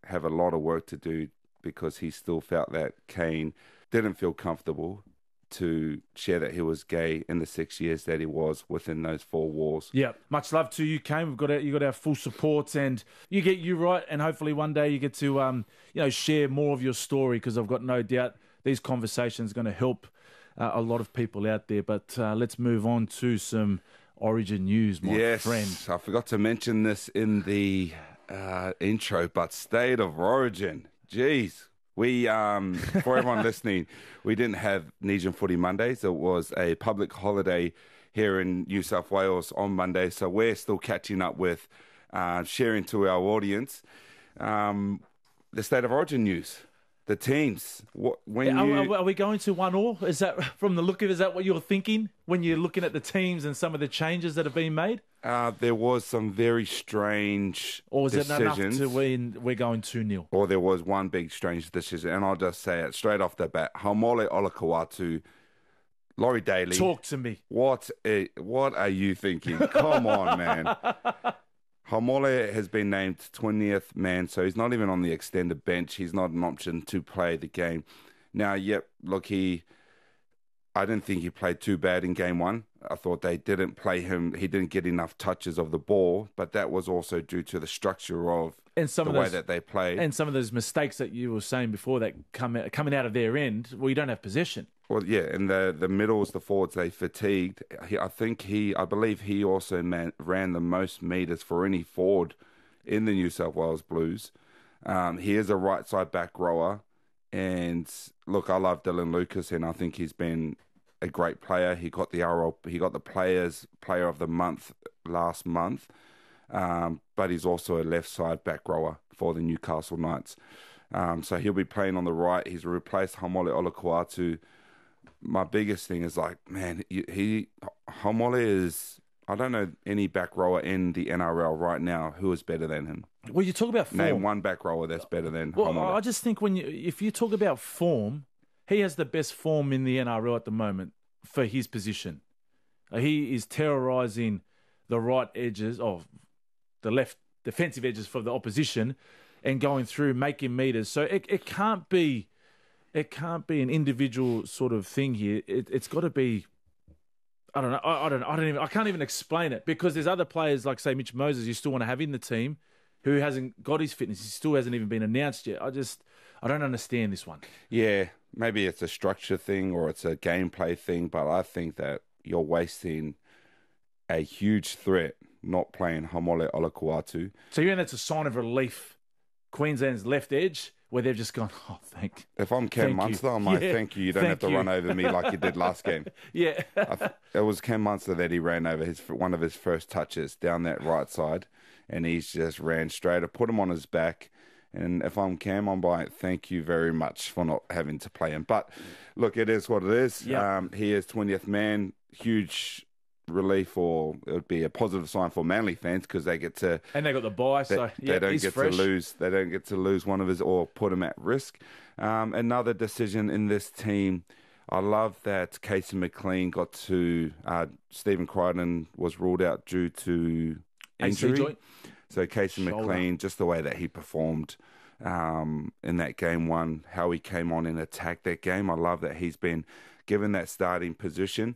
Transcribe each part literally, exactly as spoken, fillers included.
have a lot of work to do because he still felt that Kane didn't feel comfortable to share that he was gay in the six years that he was within those four walls. Yeah, much love to you, Kane. We've got our, you got our full support, and you get you right, and hopefully one day you get to um, you know, share more of your story, because I've got no doubt these conversations are going to help uh, a lot of people out there. But uh, let's move on to some Origin news, my yes, friend. I forgot to mention this in the uh, intro, but State of Origin, jeez. We, um, for everyone listening, we didn't have Nesian Footy Mondays. It was a public holiday here in New South Wales on Monday, so we're still catching up with uh, sharing to our audience um, the State of Origin news, the teams. What, when are, you... are we going to one all? Is that from the look of it, is that what you're thinking when you're looking at the teams and some of the changes that have been made? Uh, there was some very strange Or is decisions. it enough to win? We're going two nil. Or there was one big strange decision, and I'll just say it straight off the bat. Haumole Olakau'atu, Laurie Daly. Talk to me. What, a, what are you thinking? Come on, man. Haumole has been named twentieth man, so he's not even on the extended bench. He's not an option to play the game. Now, yep, look, he... I didn't think he played too bad in game one. I thought they didn't play him. He didn't get enough touches of the ball, but that was also due to the structure of and some the of those, way that they played. And some of those mistakes that you were saying before that come out, coming out of their end, well, you don't have possession. Well, yeah, and the the middles, the forwards, they fatigued. He, I think he, I believe he also man, ran the most metres for any forward in the New South Wales Blues. Um, he is a right side back rower. And look, I love Dylan Lucas, and I think he's been a great player. He got the R L, he got the Players Player of the Month last month, um, but he's also a left side back rower for the Newcastle Knights. Um, so he'll be playing on the right. He's replaced Haumole Olakau'atu. My biggest thing is like, man, he, he Haumole is. I don't know any back rower in the N R L right now who is better than him. Well, you talk about form. Name one back rower that's better than well, Haumole. I just think when you, if you talk about form, he has the best form in the N R L at the moment for his position. Uh, he is terrorising the right edges of the left defensive edges for the opposition and going through, making metres. So it, it can't be, it can't be an individual sort of thing here. It, it's got to be. I don't know. I, I don't. I don't even. I can't even explain it, because there's other players like, say, Mitch Moses, you still want to have in the team, who hasn't got his fitness. He still hasn't even been announced yet. I just, I don't understand this one. Yeah, maybe it's a structure thing or it's a gameplay thing, but I think that you're wasting a huge threat not playing Haumole Olakau'atu. So you know that's a sign of relief. Queensland's left edge, where they've just gone, oh, thank If I'm Cam thank Munster, you. I'm like, Yeah, thank you. You don't thank have to you. run over me like you did last game. Yeah. I th- it was Cam Munster that he ran over his one of his first touches down that right side, and he's just ran straight. I put him on his back, and if I'm Cam, I'm like, thank you very much for not having to play him. But look, it is what it is. Yeah. Um, he is twentieth man. Huge relief, or it would be a positive sign for Manly fans, because they get to And they got the bye, they, so they yeah, don't he's get fresh. to lose. They don't get to lose one of his or put him at risk. Um, another decision in this team. I love that Casey McLean got to uh, Stephen Crichton was ruled out due to A C injury. joint. So Casey Shoulder. McLean, just the way that he performed um, in that game one, how he came on and attacked that game. I love that he's been given that starting position.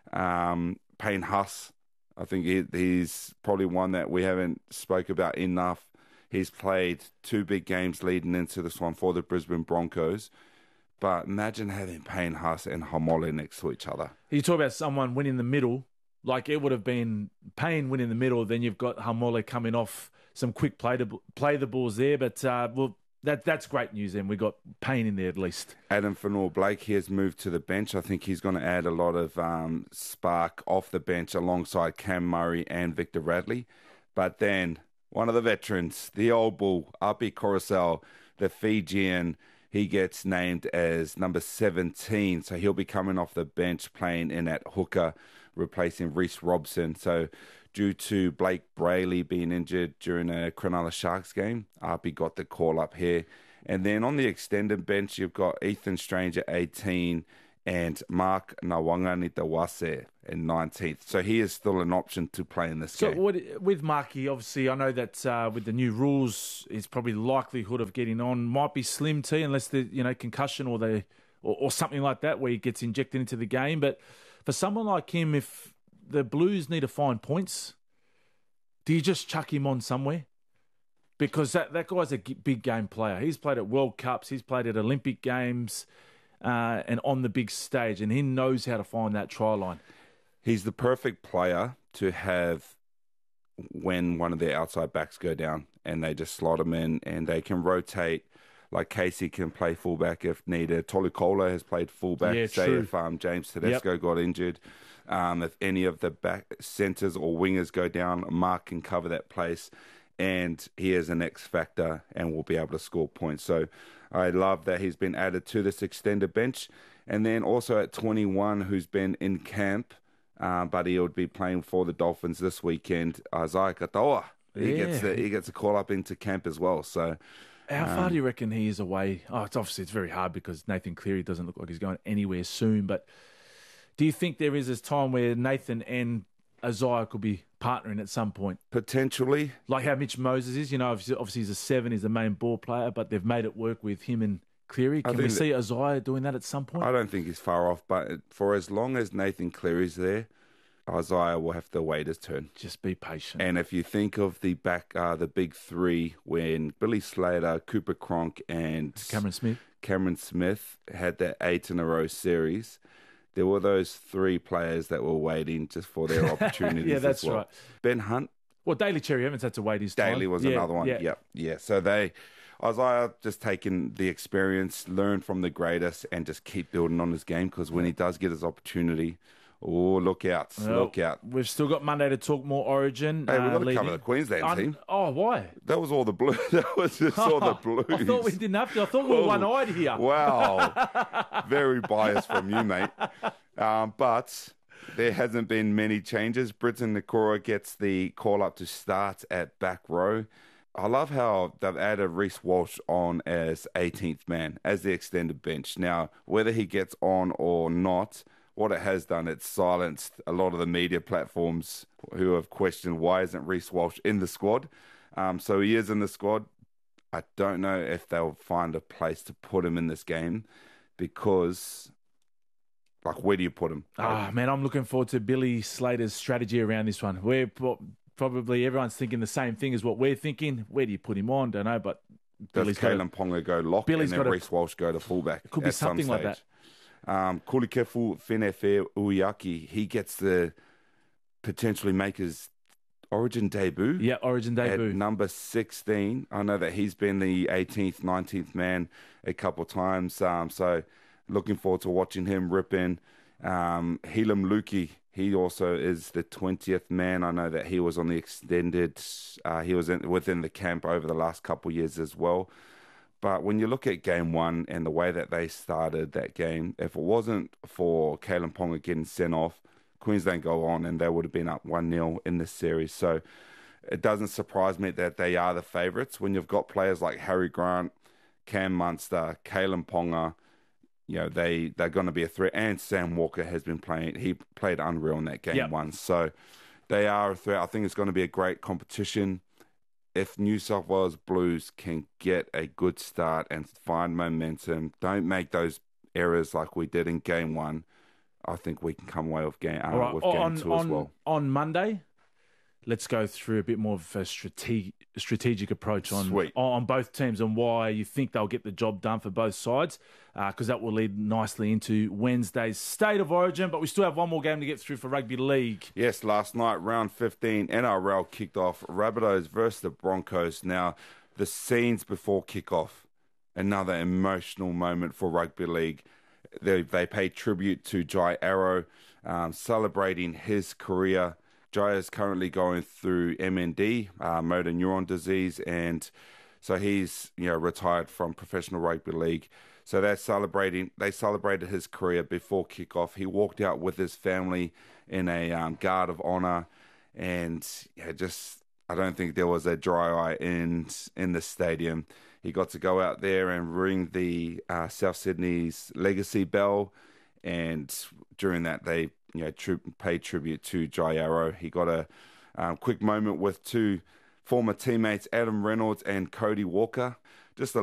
Um, Payne Huss, I think he, he's probably one that we haven't spoke about enough. He's played two big games leading into this one for the Brisbane Broncos. But imagine having Payne Huss and Haumole next to each other. You talk about someone winning the middle, like it would have been Payne winning the middle, then you've got Haumole coming off some quick play to play the balls there. But uh, well, that that's great news. Then we got Payne in there at least. Adam Fanor-Blake, he has moved to the bench. I think he's going to add a lot of um, spark off the bench alongside Cam Murray and Victor Radley. But then one of the veterans, the old bull, Api Coruscant, the Fijian, he gets named as number seventeen. So he'll be coming off the bench playing in at hooker, replacing Reece Robson. So due to Blake Brayley being injured during a Cronulla Sharks game, Api got the call up here. And then on the extended bench, you've got Ethan Strange at eighteen and Mark Nawanganitawase in nineteenth. So he is still an option to play in this So game. what, with Marky, obviously, I know that uh, with the new rules, his probably likelihood of getting on might be slim T, unless the you know concussion or the or, or something like that where he gets injected into the game. But for someone like him, if the Blues need to find points, do you just chuck him on somewhere? Because that, that guy's a big game player. He's played at World Cups, he's played at Olympic Games, uh, and on the big stage, and he knows how to find that try line. He's the perfect player to have when one of their outside backs go down and they just slot him in and they can rotate. Like Casey can play fullback if needed. Tolucola has played fullback. Yeah, say true. if um, James Tedesco yep. got injured. Um, if any of the back centres or wingers go down, Mark can cover that place. And he is an X factor and will be able to score points. So I love that he's been added to this extended bench. And then also at twenty-one, who's been in camp, uh, but he would be playing for the Dolphins this weekend, Isaiah Katoa. He Yeah. gets a, he gets a call up into camp as well. So how far um, do you reckon he is away? Oh, it's obviously it's very hard because Nathan Cleary doesn't look like he's going anywhere soon. But do you think there is this time where Nathan and Isaiah could be partnering at some point? Potentially. Like how Mitch Moses is, you know, obviously he's a seven, he's the main ball player, but they've made it work with him and Cleary. Can we see Isaiah doing that at some point? I don't think he's far off, but for as long as Nathan Cleary's there, Isaiah will have to wait his turn. Just be patient. And if you think of the back, uh, the big three, when Billy Slater, Cooper Cronk, and Cameron Smith, Cameron Smith had that eight in a row series, there were those three players that were waiting just for their opportunities. Yeah, that's as well. right. Ben Hunt. Well, Daly Cherry Evans had to wait his time. Daly was yeah, another one. Yeah. Yep. Yeah. So they, Isaiah just taking the experience, learn from the greatest, and just keep building on his game because when he does get his opportunity, oh, look out, well, look out. We've still got Monday to talk more Origin. Hey, we've got uh, to leading. cover the Queensland Un- team. Oh, why? That was all the blue. That was just all the blues. I thought we didn't have to. I thought we were Oh, one-eyed here. Wow. Very biased from you, mate. Um, but there hasn't been many changes. Britton Nakora gets the call up to start at back row. I love how they've added Reece Walsh on as eighteenth man, as the extended bench. Now, whether he gets on or not, what it has done, it's silenced a lot of the media platforms who have questioned why isn't Reece Walsh in the squad. Um, so he is in the squad. I don't know if they'll find a place to put him in this game because, like, where do you put him? Ah, man, I'm looking forward to Billy Slater's strategy around this one. We're pro- probably everyone's thinking the same thing as what we're thinking. Where do you put him on? Don't know, but Does Billy's Kalen Ponga go lock Billy's and then got a- Reece Walsh go to fullback? It could be at some something like stage? that. Um, Kulikefu Fenefe Uyaki, he gets to potentially make his Origin debut. Yeah, Origin debut. At number sixteen. I know that he's been the eighteenth, nineteenth man a couple of times. Um, so looking forward to watching him rip in. Um, Helam Luki, he also is the twentieth man. I know that he was on the extended, uh, he was in, within the camp over the last couple of years as well. But when you look at game one and the way that they started that game, if it wasn't for Kalen Ponga getting sent off, Queensland go on and they would have been up one nil in this series. So it doesn't surprise me that they are the favourites when you've got players like Harry Grant, Cam Munster, Kalen Ponga. You know, they, they're going to be a threat. And Sam Walker has been playing. He played unreal in that game Yep. one. So they are a threat. I think it's going to be a great competition. If New South Wales Blues can get a good start and find momentum, don't make those errors like we did in game one, I think we can come away with game, uh, All right. with Oh, game on, two on, as well. on Monday, let's go through a bit more of a strate- strategic approach on, Sweet. on both teams and why you think they'll get the job done for both sides, because uh, that will lead nicely into Wednesday's State of Origin. But we still have one more game to get through for Rugby League. Yes, last night, round fifteen, N R L kicked off. Rabbitohs versus the Broncos. Now, the scenes before kickoff, another emotional moment for Rugby League. They, they pay tribute to Jai Arrow, um, celebrating his career. Jai is currently going through M N D, uh, motor neuron disease, and so he's you know retired from professional rugby league. So they're celebrating. They celebrated his career before kickoff. He walked out with his family in a um, guard of honor, and yeah, just I don't think there was a dry eye in in the stadium. He got to go out there and ring the uh, South Sydney's legacy bell, and during that they you know tri- paid tribute to Jai Arrow. He got a um, quick moment with two former teammates, Adam Reynolds and Cody Walker. Just a